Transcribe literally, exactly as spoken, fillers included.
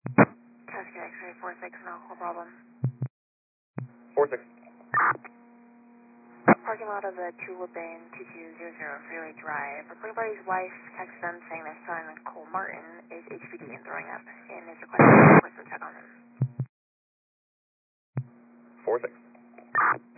Tusky X-ray four six, no problem. four six. Parking lot of the Tulip Inn two two zero zero Freeway Drive. Reporting party's wife texted them saying their son, Cole Martin, is H P D and throwing up, and is requesting a person check on him. four six.